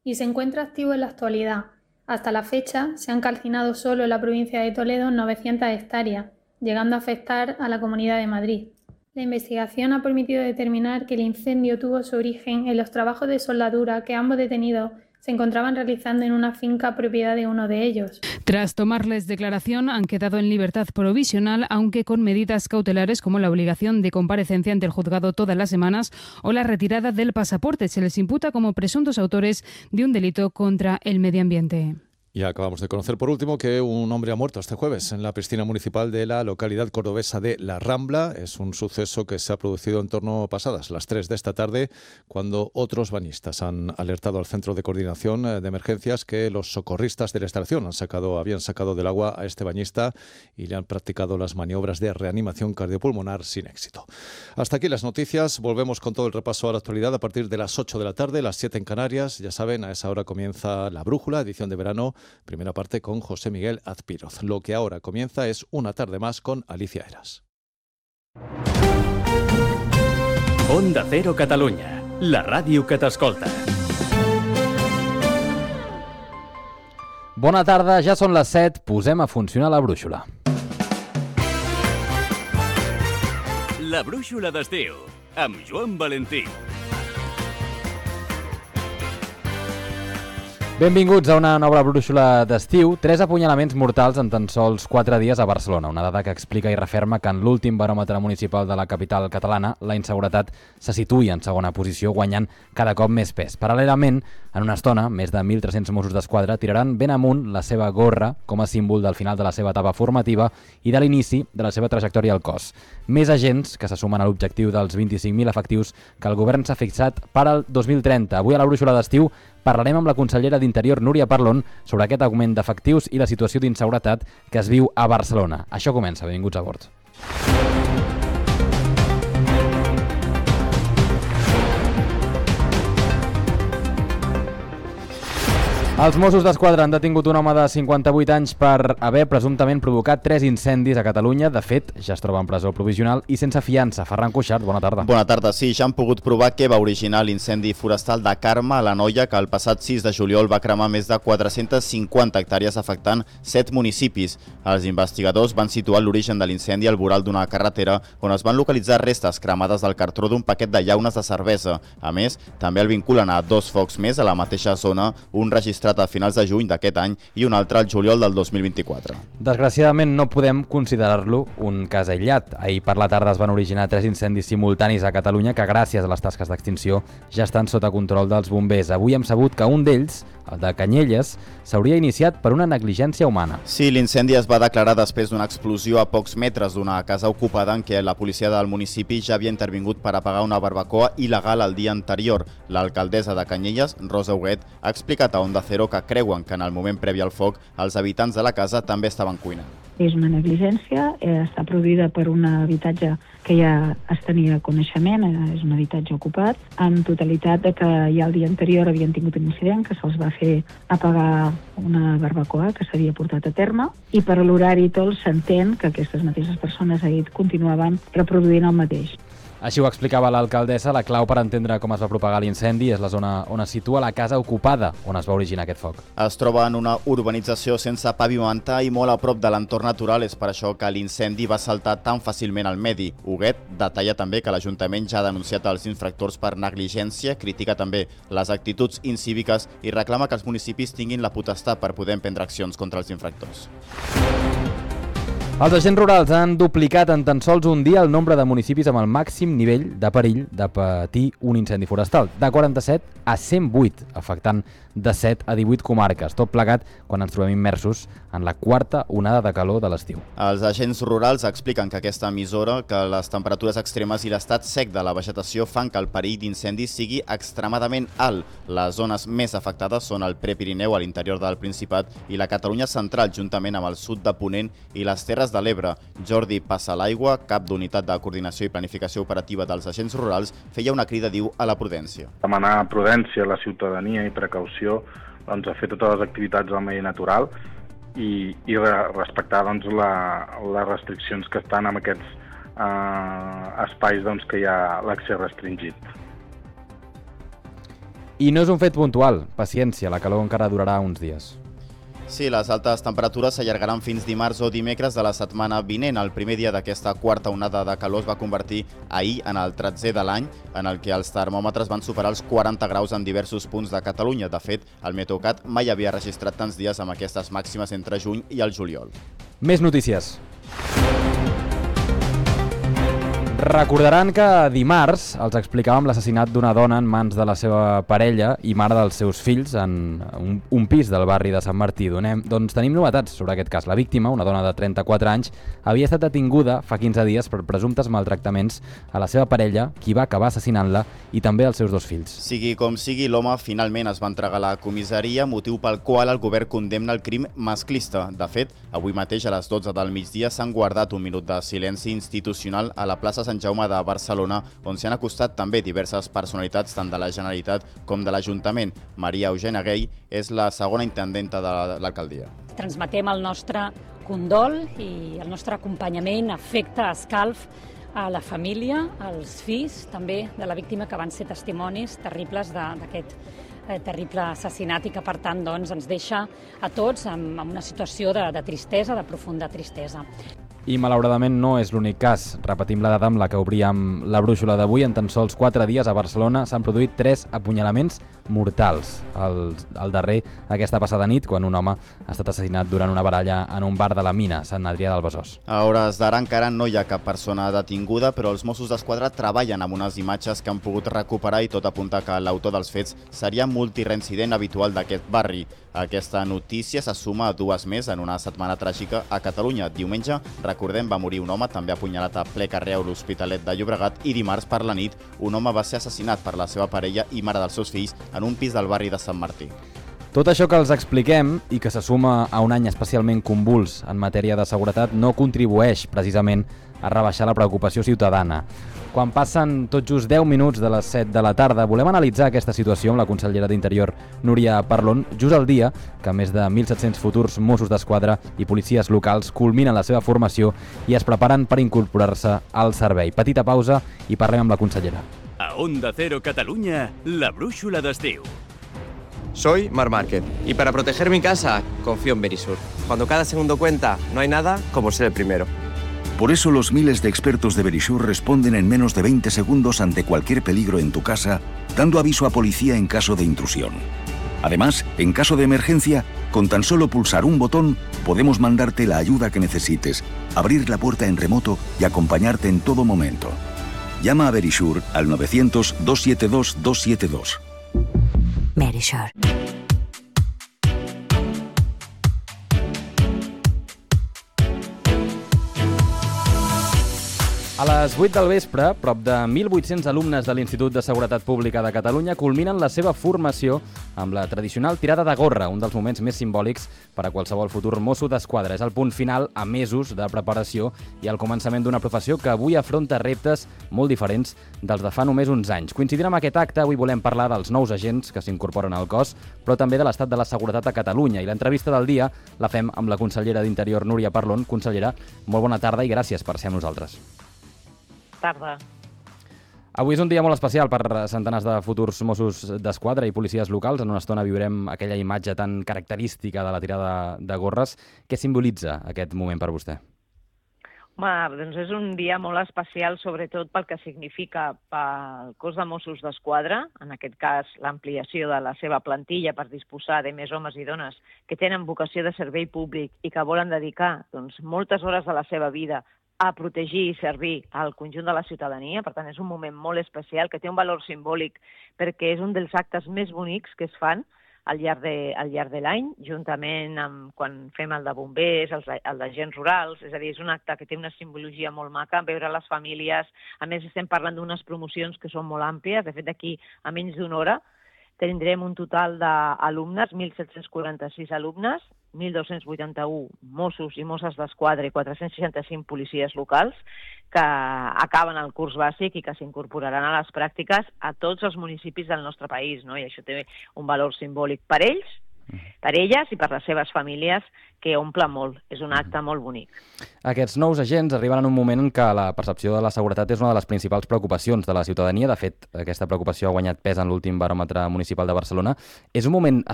y se encuentra activo en la actualidad. Hasta la fecha se han calcinado solo en la provincia de Toledo 900 hectáreas, llegando a afectar a la Comunidad de Madrid. La investigación ha permitido determinar que el incendio tuvo su origen en los trabajos de soldadura que ambos detenidos se encontraban realizando en una finca propiedad de uno de ellos. Tras tomarles declaración, han quedado en libertad provisional, aunque con medidas cautelares como la obligación de comparecencia ante el juzgado todas las semanas o la retirada del pasaporte. Se les imputa como presuntos autores de un delito contra el medio ambiente. Y acabamos de conocer por último que un hombre ha muerto este jueves en la piscina municipal de la localidad cordobesa de La Rambla. Es un suceso que se ha producido en torno pasadas las 3 de esta tarde, cuando otros bañistas han alertado al Centro de Coordinación de Emergencias que los socorristas de la instalación habían sacado del agua a este bañista y le han practicado las maniobras de reanimación cardiopulmonar sin éxito. Hasta aquí las noticias. Volvemos con todo el repaso a la actualidad a partir de las 8 de la tarde, las 7 en Canarias. Ya saben, a esa hora comienza La Brújula, edición de verano. Primera parte con José Miguel Azpiroz. Lo que ahora comienza es Una tarde más con Alicia Eras. Onda Cero Catalunya, la ràdio que t'escolta. Bona tarda, ja són les 7, posem a funcionar la brúixola. La brúixola d'estiu, amb Joan Valentí. Benvinguts a una nova brúixola d'estiu. 3 apunyalaments mortals en tan sols 4 dies a Barcelona. Una dada que explica i referma que en l'últim baròmetre municipal de la capital catalana la inseguretat se situï en segona posició, guanyant cada cop més pes. Paral·lelament, en una estona, més de 1.300 Mossos d'Esquadra tiraran ben amunt la seva gorra com a símbol del final de la seva etapa formativa i de l'inici de la seva trajectòria al cos. Més agents que se sumen a l'objectiu dels 25.000 efectius que el govern s'ha fixat per al 2030. Avui a la brúixola d'estiu parlarem amb la consellera d'Interior, Núria Parlon, sobre aquest augment d'efectius i la situació d'inseguretat que es viu a Barcelona. Això comença. Benvinguts a bord. Els Mossos d'Esquadra han detingut un home de 58 anys per haver presumptament provocat 3 incendis a Catalunya. De fet, ja es troba en presó provisional i sense fiança. Ferran Cuixart, bona tarda. Bona tarda. Sí, ja han pogut provar què va originar l'incendi forestal de Carme, a l'Anoia, que el passat 6 de juliol va cremar més de 450 hectàrees afectant 7 municipis. Els investigadors van situar l'origen de l'incendi al voral d'una carretera on es van localitzar restes cremades del cartró d'un paquet de llaunes de cervesa. A més, també el vinculen a 2 focs més a la mateixa zona, un registrat a finals de juny d'aquest any i un altre al juliol del 2024. Desgraciadament no podem considerar-lo un cas aïllat. Ahir per la tarda es van originar 3 incendis simultanis a Catalunya que gràcies a les tasques d'extinció ja estan sota control dels bombers. Avui hem sabut que un d'ells, el de Canyelles, s'hauria iniciat per una negligència humana. Sí, l'incendi es va declarar després d'una explosió a pocs metres d'una casa ocupada en què la policia del municipi ja havia intervingut per apagar una barbacoa il·legal el dia anterior. L'alcaldessa de Canyelles, Rosa Huguet, ha explicat a Onda Cero que creuen que en el moment previ al foc els habitants de la casa també estaven cuinant. És una negligència, està produïda per un habitatge que ja es tenia coneixement, és un habitatge ocupat, amb totalitat de que ja el dia anterior havien tingut un incident que se'ls va fer apagar una barbacoa que s'havia portat a terme i per l'horari tot s'entén que aquestes mateixes persones ahir continuaven reproduint el mateix. Així ho explicava l'alcaldessa. La clau per entendre com es va propagar l'incendi és la zona on es situa la casa ocupada on es va originar aquest foc. Es troba en una urbanització sense pavimentar i molt a prop de l'entorn natural. És per això que l'incendi va saltar tan fàcilment al medi. Huguet detalla també que l'Ajuntament ja ha denunciat els infractors per negligència, critica també les actituds incíviques i reclama que els municipis tinguin la potestat per poder emprendre accions contra els infractors. Els agents rurals han duplicat en tan sols un dia el nombre de municipis amb el màxim nivell de perill de patir un incendi forestal, de 47 a 108, afectant de 7 a 18 comarques, tot plegat quan ens trobem immersos en la quarta onada de calor de l'estiu. Els agents rurals expliquen que aquesta emissora, que les temperatures extremes i l'estat sec de la vegetació fan que el perill d'incendi sigui extremadament alt. Les zones més afectades són el Prepirineu a l'interior del Principat i la Catalunya central, juntament amb el sud de Ponent i les Terres de l'Ebre. Jordi Passalaigua, cap d'unitat de coordinació i planificació operativa dels agents rurals, feia una crida, diu, a la prudència. Demanar prudència a la ciutadania i precaució a fer totes les activitats del medi natural i respectar les restriccions que estan en aquests espais que hi ha l'accés restringit. I no és un fet puntual. Paciència, la calor encara durarà uns dies. Sí, les altes temperatures s'allargaran fins dimarts o dimecres de la setmana vinent. El primer dia d'aquesta quarta onada de calor es va convertir ahir en el 13è de l'any, en el que els termòmetres van superar els 40 graus en diversos punts de Catalunya. De fet, el Meteocat mai havia registrat tants dies amb aquestes màximes entre juny i el juliol. Més notícies. Recordaran que dimarts els explicàvem l'assassinat d'una dona en mans de la seva parella i mare dels seus fills en un pis del barri de Sant Martí. Doncs tenim novetats sobre aquest cas. La víctima, una dona de 34 anys, havia estat detinguda fa 15 dies per presumptes maltractaments a la seva parella, qui va acabar assassinant-la, i també als seus 2 fills. Sigui com sigui, l'home finalment es va entregar a la comissaria, motiu pel qual el govern condemna el crim masclista. De fet, avui mateix a les 12 del migdia s'han guardat un minut de silenci institucional a la plaça Sant Jaume de Barcelona, on s'hi han acostat també diverses personalitats tant de la Generalitat com de l'Ajuntament. Maria Eugènia Gay és la segona intendenta de l'alcaldia. Transmetem el nostre condol i el nostre acompanyament, afecte, escalf a la família, als fills també de la víctima, que van ser testimonis terribles d'aquest terrible assassinat i que, per tant, doncs, ens deixa a tots en una situació de tristesa, de profunda tristesa. I malauradament no és l'únic cas. Repetim la data amb la que obríem la brúixola d'avui. En tan sols 4 dies a Barcelona s'han produït 3 apunyalaments mortals. El darrer aquesta passada nit, quan un home ha estat assassinat durant una baralla en un bar de la Mina, Sant Adrià del Besòs. A hores d'ara encara no hi ha cap persona detinguda, però els Mossos d'Esquadra treballen amb unes imatges que han pogut recuperar i tot apunta que l'autor dels fets seria multireincident habitual d'aquest barri. Aquesta notícia se suma a 2 més en una setmana tràgica a Catalunya. Diumenge, recordem, va morir un home també apunyalat a ple carrer a l'Hospitalet de Llobregat, i dimarts per la nit un home va ser assassinat per la seva parella i mare dels seus fills en un pis del barri de Sant Martí. Tot això que els expliquem i que se suma a un any especialment convuls en matèria de seguretat no contribueix precisament a rebaixar la preocupació ciutadana. Quan passen tot just 10 minuts de les 7 de la tarda, volem analitzar aquesta situació amb la consellera d'Interior, Núria Parlon, just el dia que més de 1.700 futurs Mossos d'Esquadra i policies locals culminen la seva formació i es preparen per incorporar-se al servei. Petita pausa i parlem amb la consellera. A Onda Cero Catalunya, la brúixola d'estiu. Soy Mar Márquez y para proteger mi casa confío en Verisur. Cuando cada segundo cuenta, no hay nada como ser el primero. Por eso los miles de expertos de Verisur responden en menos de 20 segundos ante cualquier peligro en tu casa, dando aviso a policía en caso de intrusión. Además, en caso de emergencia, con tan solo pulsar un botón, podemos mandarte la ayuda que necesites, abrir la puerta en remoto y acompañarte en todo momento. Llama a Verisur al 900-272-272. Verisur. A les 8 del vespre, prop de 1.800 alumnes de l'Institut de Seguretat Pública de Catalunya culminen la seva formació amb la tradicional tirada de gorra, un dels moments més simbòlics per a qualsevol futur mosso d'esquadra. És el punt final a mesos de preparació i el començament d'una professió que avui afronta reptes molt diferents dels de fa només uns anys. Coincidint amb aquest acte, avui volem parlar dels nous agents que s'incorporen al cos, però també de l'estat de la seguretat a Catalunya. I l'entrevista del dia la fem amb la consellera d'Interior, Núria Parlon. Consellera, molt bona tarda i gràcies per ser amb nosaltres. Tarda. Avui és un dia molt especial per centenars de futurs Mossos d'Esquadra i policies locals. En una estona viurem aquella imatge tan característica de la tirada de gorres. Què simbolitza aquest moment per vostè? Home, doncs és un dia molt especial, sobretot pel que significa pel cos de Mossos d'Esquadra, en aquest cas l'ampliació de la seva plantilla per disposar de més homes i dones que tenen vocació de servei públic i que volen dedicar moltes hores de la seva vida a protegir i servir al conjunt de la ciutadania. Per tant, és un moment molt especial que té un valor simbòlic perquè és un dels actes més bonics que es fan al llarg de l'any, juntament amb quan fem el de bombers, el d'agents rurals. És a dir, és un acte que té una simbologia molt maca, veure les famílies. A més, estem parlant d'unes promocions que són molt àmplies. De fet, d'aquí a menys d'una hora tindrem un total d'alumnes, 1.746 alumnes, 1.281 Mossos i Mosses d'Esquadra i 465 policies locals que acaben el curs bàsic i que s'incorporaran a les pràctiques a tots els municipis del nostre país, no? I això té un valor simbòlic per ells per elles i per les seves famílies, que omple molt. És un acte molt bonic. Aquests nous agents arriben en un moment en què la percepció de la seguretat és una de les principals preocupacions de la ciutadania. De fet, aquesta preocupació ha guanyat pes en l'últim baròmetre municipal de Barcelona. És un moment